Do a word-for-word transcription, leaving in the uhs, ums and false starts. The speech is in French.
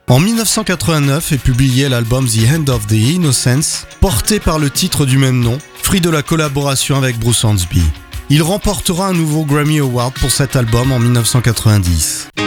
En dix-neuf cent quatre-vingt-neuf est publié l'album The End of the Innocence, porté par le titre du même nom, fruit de la collaboration avec Bruce Hornsby. Il remportera un nouveau Grammy Award pour cet album en dix-neuf cent quatre-vingt-dix.